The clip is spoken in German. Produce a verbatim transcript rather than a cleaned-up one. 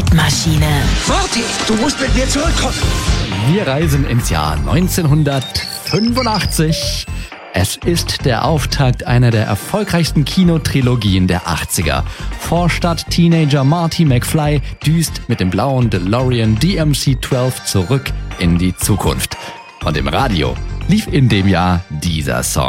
Zeitmaschine. Marty, du musst mit mir zurückkommen. Wir reisen ins Jahr neunzehnhundertfünfundachtzig. Es ist der Auftakt einer der erfolgreichsten Kinotrilogien der achtziger. Vorstadt-Teenager Marty McFly düst mit dem blauen DeLorean D M C zwölf zurück in die Zukunft. Und im Radio lief in dem Jahr dieser Song.